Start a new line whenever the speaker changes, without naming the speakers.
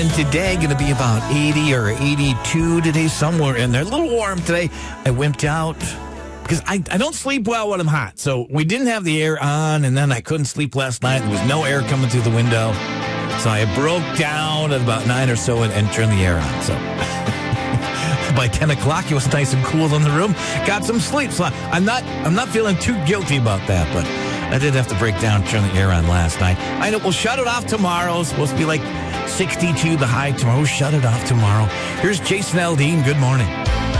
And today going to be about 80 or 82 today, somewhere in there. A little warm today. I wimped out because I don't sleep well when I'm hot. So we didn't have the air on, and then I couldn't sleep last night. There was no air coming through the window. So I broke down at about 9 or so and turned the air on. So by 10 o'clock, it was nice and cool in the room. Got some sleep. So I'm not feeling too guilty about that, but I did have to break down, turn the air on last night. I know we'll shut it off tomorrow. It's supposed to be like 62 the high tomorrow. We'll shut it off tomorrow. Here's Jason Aldean. Good morning.